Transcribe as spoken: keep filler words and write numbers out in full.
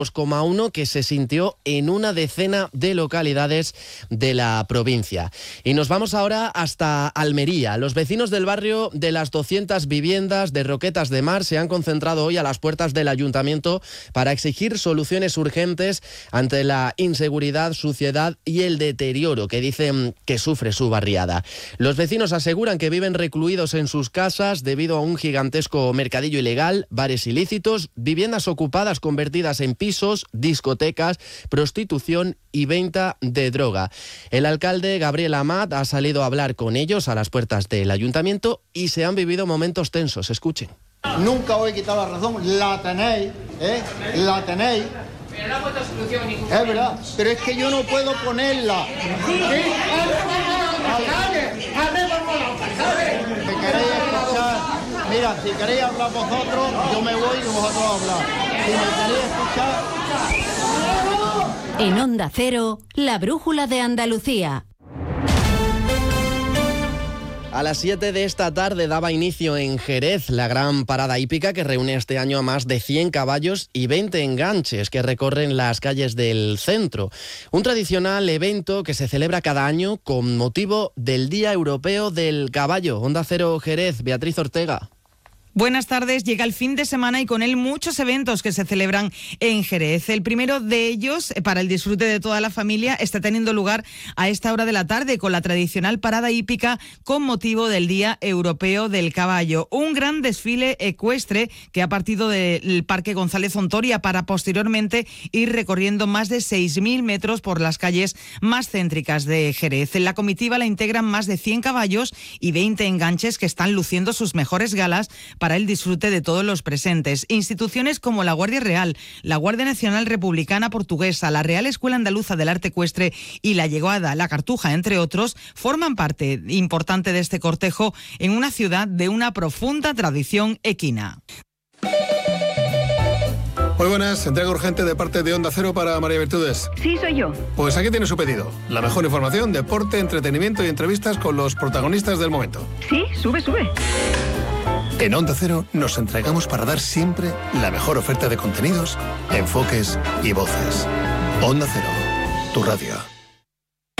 dos coma uno que se sintió en una decena de localidades de la provincia. Y nos vamos ahora hasta Almería. Los vecinos del barrio de las doscientas viviendas de Roquetas de Mar se han concentrado hoy a las puertas del ayuntamiento para exigir soluciones urgentes ante la inseguridad, suciedad y el deterioro que dicen que sufre su barriada. Los vecinos aseguran que viven recluidos en sus casas debido a un gigantesco mercadillo ilegal, bares ilícitos, viviendas ocupadas convertidas en pisos, discotecas, prostitución y venta de droga. El alcalde Gabriel Amat ha salido a hablar con ellos a las puertas del ayuntamiento y se han vivido momentos tensos. Escuchen. Nunca os he quitado la razón, la tenéis, ¿eh? La tenéis. Pero no ha puesto solución ninguna. Es verdad, pero es que yo no puedo ponerla. Sí, Si queréis escuchar, mira, si queréis hablar vosotros, yo me voy y vosotros hablar. Si me queréis escuchar... En Onda Cero, la brújula de Andalucía. A las siete de esta tarde daba inicio en Jerez la gran parada hípica que reúne este año a más de cien caballos y veinte enganches que recorren las calles del centro. Un tradicional evento que se celebra cada año con motivo del Día Europeo del Caballo. Onda Cero Jerez, Beatriz Ortega. Buenas tardes. Llega el fin de semana y con él muchos eventos que se celebran en Jerez. El primero de ellos, para el disfrute de toda la familia, está teniendo lugar a esta hora de la tarde con la tradicional parada hípica con motivo del Día Europeo del Caballo. Un gran desfile ecuestre que ha partido del Parque González Ontoria para posteriormente ir recorriendo más de seis mil metros por las calles más céntricas de Jerez. En la comitiva la integran más de cien caballos y veinte enganches que están luciendo sus mejores galas para el disfrute de todos los presentes. Instituciones como la Guardia Real, la Guardia Nacional Republicana Portuguesa, la Real Escuela Andaluza del Arte Ecuestre y la Yeguada, la Cartuja, entre otros, forman parte importante de este cortejo en una ciudad de una profunda tradición equina. Muy buenas, entrega urgente de parte de Onda Cero para María Virtudes. Sí, soy yo. Pues aquí tiene su pedido. La mejor información, deporte, entretenimiento y entrevistas con los protagonistas del momento. Sí, sube, sube. En Onda Cero nos entregamos para dar siempre la mejor oferta de contenidos, enfoques y voces. Onda Cero, tu radio.